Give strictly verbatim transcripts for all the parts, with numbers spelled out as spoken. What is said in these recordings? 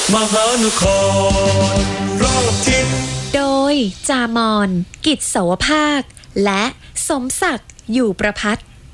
มหานครรอบทิศโดยจามอนกิจโสภาคและสมศักดิ์อยู่ประภัต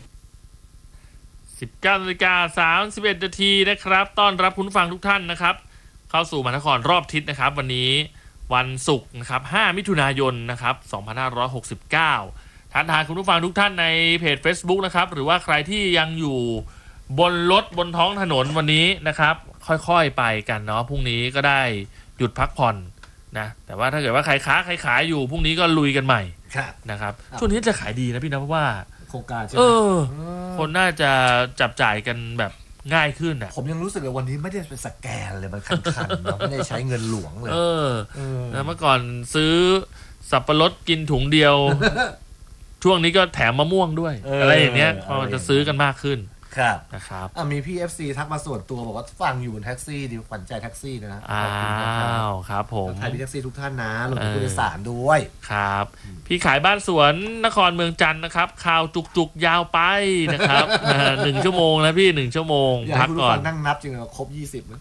สิบเก้านาฬิกาสามสิบเอ็ดนาทีนะครับต้อนรับคุณผู้ฟังทุกท่านนะครับเข้าสู่มหานครรอบทิศนะครับวันนี้วันศุกร์นะครับห้ามิถุนายนนะครับสองพันห้าร้อยหกสิบเก้าทักทายคุณผู้ฟังทุกท่านในเพจ Facebook นะครับหรือว่าใครที่ยังอยู่บนรถบนท้องถนนวันนี้นะครับค่อยๆไปกันเนาะพรุ่งนี้ก็ได้หยุดพักผ่อนนะแต่ว่าถ้าเกิดว่าใครค้าใครขายอยู่พรุ่งนี้ก็ลุยกันใหม่นะครับช่วงนี้จะขายดีนะพี่นะเพราะว่าโครงการใช่ไหมเออคนน่าจะจับจ่ายกันแบบง่ายขึ้นอ่ะผมยังรู้สึกเลยวันนี้ไม่ได้เป็นสแกนเลยมันคันๆเนาะไม่ได้ใช้เงินหลวงเลยเออแล้วเมื่อก่อนซื้อสับปะรดกินถุงเดียว ช่วงนี้ก็แถมมะม่วงด้วย อ, อะไรอย่างเงี้ยพอจะซื้อกันมากขึ้นครับนะครับอ่ะมีพี่ เอฟ ซี ทักมาส่วนตัวบอกว่าฟังอยู่บนแท็กซี่ดิขวัญใจแท็กซี่นะอ้าวครับผมไทยพี่แท็กซี่ทุกท่านนะรวมถึงผู้โดยสารด้วยครับพี่ขายบ้านสวนนครเมืองจันทร์นะครับข่าวจุกๆยาวไปนะครับหนึ่งชั่วโมงแล้วพี่หนึ่งชั่วโมงพักก่อนนั่งนับจริงๆครบยี่สิบมั้ย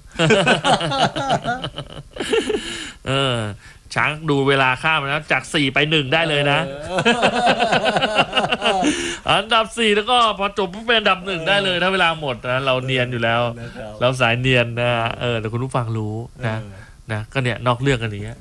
เออช้างดูเวลาข้ามแล้วจากสี่ไปหนึ่งได้เลยนะอันดับสี่แล้วก็พอจบเป็นอันดับหนึ่งได้เลยถ้าเวลาหมดนะเราเนียนอยู่แล้วเราสายเนียนนะเออแต่คุณผู้ฟังรู้นะนะก็เนี่ยนอกเรื่องกันอย่างเงี้ย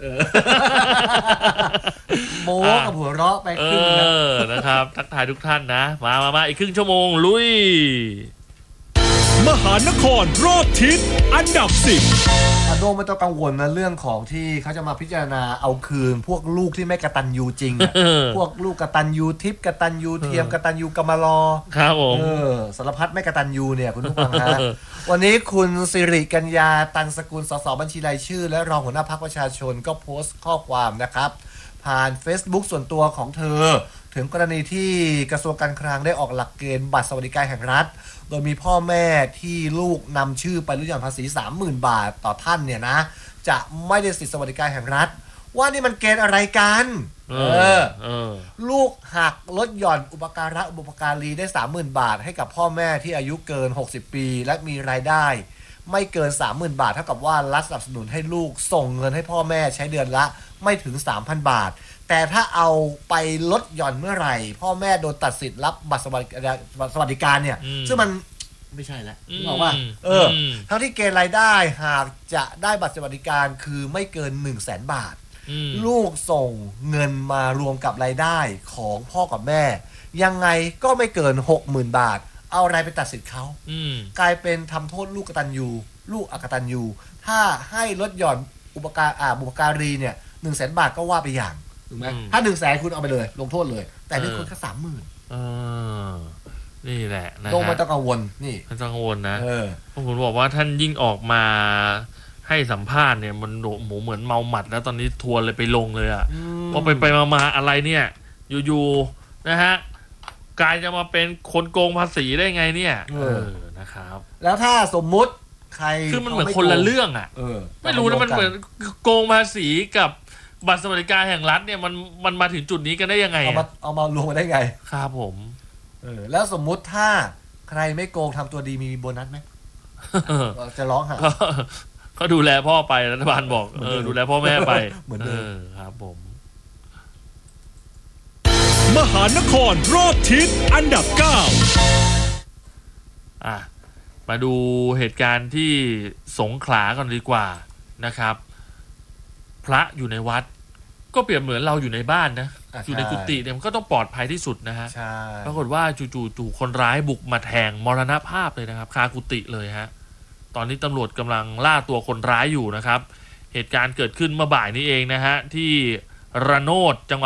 โม้กับหัวเราะไปครึ่งนึงนะครับทักทายทุกท่านนะมามามาอีกครึ่งชั่วโมงลุยมหานครรอบทิศอันดับสิบอาโดไม่ต้องกังวลนะเรื่องของที่เขาจะมาพิจารณาเอาคืนพวกลูกที่ไม่กตัญญูจริง พวกลูกกตัญญูทิพย์กตัญญูเทียมกตัญญูกำมะลอครับผมเออสารพัดไม่กตัญญูเนี่ยคุณผู้ฟังฮะ วันนี้คุณสิริกัญญาตันสกุลสสบัญชีรายชื่อและรองหัวหน้าพรรคประชาชนก็โพสต์ข้อความนะครับผ่าน Facebook ส่วนตัวของเธอถึงกรณีที่กระทรวงการคลังได้ออกหลักเกณฑ์บัตรสวัสดิการแห่งรัฐโดยมีพ่อแม่ที่ลูกนำชื่อไปลดหย่อนภาษี สามหมื่น บาทต่อท่านเนี่ยนะจะไม่ได้สิทธิสวัสดิการแห่งรัฐว่านี่มันเกณฑ์อะไรกันเออเออลูกหักลดหย่อนอุปการะอุปการีได้ สามหมื่น บาทให้กับพ่อแม่ที่อายุเกินหกสิบปีและมีรายได้ไม่เกิน สามหมื่น บาทเท่ากับว่ารัฐสนับสนุนให้ลูกส่งเงินให้พ่อแม่ใช้เดือนละไม่ถึง สามพัน บาทแต่ถ้าเอาไปลดหย่อนเมื่อไหร่พ่อแม่โดนตัดสิทธิ์รับบัตรสวัสดิการสวัสดิการเนี่ยซึ่งมันไม่ใช่แล้วบอกว่าเออทั้งที่เกณฑ์รายได้หากจะได้บัตรสวัสดิการคือไม่เกิน หนึ่งแสน บาทลูกส่งเงินมารวมกับรายได้ของพ่อกับแม่ยังไงก็ไม่เกิน หกหมื่น บาทเอาอะไรไปตัดสิทธิ์เขากลายเป็นทำโทษลูกกตัญญูลูกอกตัญญูถ้าให้ลดหย่อนอุปการอ่าบุปการีเนี่ย หนึ่งแสน บาทก็ว่าไปอย่างถูกไหมถ้า หนึ่งแสน คุณเอาไปเลยลงโทษเลยแต่นี่คุณแค่ สามหมื่นเออนี่แหละนะต้องไม่ต้องกังวลนี่ไม่ต้องกังวลนะเออผมบอกว่าท่านยิ่งออกมาให้สัมภาษณ์เนี่ยมันโหเหมือนเมาหมัดแล้วตอนนี้ทัวร์เลยไปลงเลยอ่ะพอไปไปมาๆอะไรเนี่ยอยู่ๆนะฮะกลายจะมาเป็นคนโกงภาษีได้ไงเนี่ยเออนะครับแล้วถ้าสมมุติใครคือมันเหมือนคนละเรื่องอ่ะไม่รู้นะมันเหมือนโกงภาษีกับบัตรสวัสดิการแห่งรัฐเนี่ยมันมันมาถึงจุดนี้กันได้ยังไงเอามาเอามารวมกันได้ไงครับผมเออแล้วสมมุติถ้าใครไม่โกงทำตัวดีมีโบนัสไหมจะร้องหาเขาดูแลพ่อไปรัฐบาลบอกเออดูแลพ่อแม่ไปเหมือนเดิมครับผมมหานครรอบทิศอันดับเก้าอ่ะมาดูเหตุการณ์ที่สงขลากันดีกว่านะครับพระอยู่ในวัดก็เปรียบเหมือนเราอยู่ในบ้านนะอยู่ในกุฏิเนี่ยมันก็ต้องปลอดภัยที่สุดนะฮะปรากฏว่าจู่ๆคนร้ายบุกมาแทงมรณภาพเลยนะครับคากุฏิเลยฮะตอนนี้ตำรวจกำลังล่าตัวคนร้ายอยู่นะครับเหตุการณ์เกิดขึ้นเมื่อบ่ายนี้เองนะฮะที่ระโนดจังหวัด